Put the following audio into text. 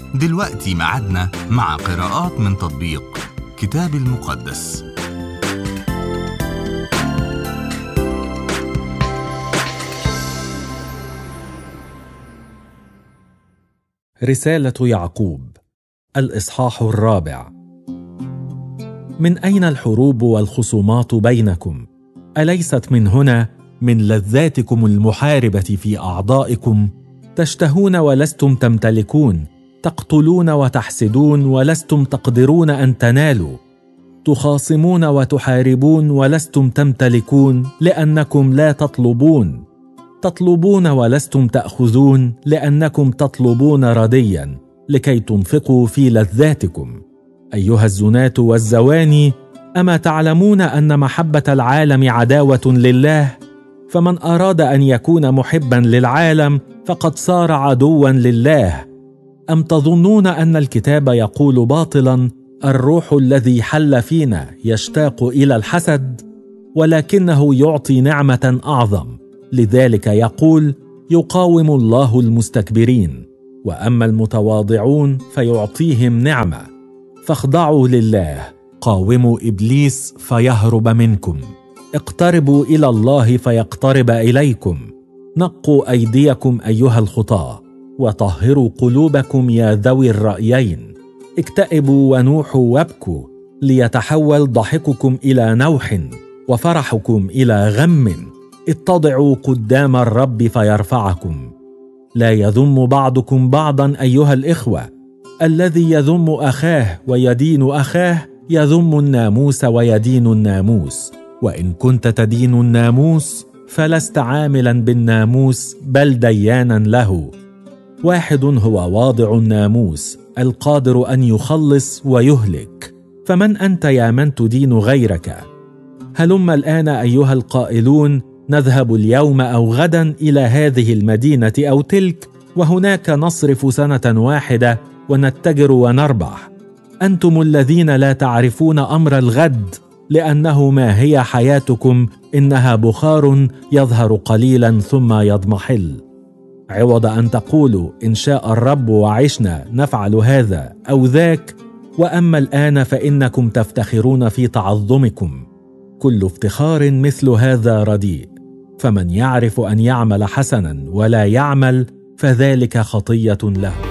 دلوقتي ميعادنا مع قراءات من تطبيق كتاب المقدس. رسالة يعقوب الإصحاح 4. من أين الحروب والخصومات بينكم؟ أليست من هنا من لذاتكم المحاربة في أعضائكم؟ تشتهون ولستم تمتلكون، تقتلون وتحسدون ولستم تقدرون أن تنالوا، تخاصمون وتحاربون ولستم تمتلكون لأنكم لا تطلبون، تطلبون ولستم تأخذون لأنكم تطلبون رديا لكي تنفقوا في لذاتكم. أيها الزناة والزواني، أما تعلمون أن محبة العالم عداوة لله؟ فمن أراد أن يكون محبا للعالم فقد صار عدوا لله. أم تظنون أن الكتاب يقول باطلا الروح الذي حل فينا يشتاق إلى الحسد؟ ولكنه يعطي نعمة أعظم، لذلك يقول يقاوم الله المستكبرين، وأما المتواضعون فيعطيهم نعمة. فاخضعوا لله، قاوموا إبليس فيهرب منكم، اقتربوا إلى الله فيقترب إليكم. نقوا أيديكم أيها الخطاة، وطهروا قلوبكم يا ذوي الرأيين. اكتئبوا ونوحوا وابكوا، ليتحول ضحككم إلى نوح وفرحكم إلى غم. اتضعوا قدام الرب فيرفعكم. لا يذم بعضكم بعضا أيها الإخوة. الذي يذم أخاه ويدين أخاه يذم الناموس ويدين الناموس. وإن كنت تدين الناموس فلست عاملا بالناموس بل ديانا له. واحد هو واضع الناموس القادر أن يخلص ويهلك، فمن أنت يا من تدين غيرك؟ هلم الآن أيها القائلون نذهب اليوم أو غدا إلى هذه المدينة أو تلك، وهناك نصرف سنة واحدة ونتجر ونربح. أنتم الذين لا تعرفون أمر الغد، لأنه ما هي حياتكم إنها بخار يظهر قليلا ثم يضمحل. عوض أن تقولوا إن شاء الرب وعشنا نفعل هذا أو ذاك، وأما الآن فإنكم تفتخرون في تعظمكم. كل افتخار مثل هذا رديء، فمن يعرف أن يعمل حسنا ولا يعمل فذلك خطية له.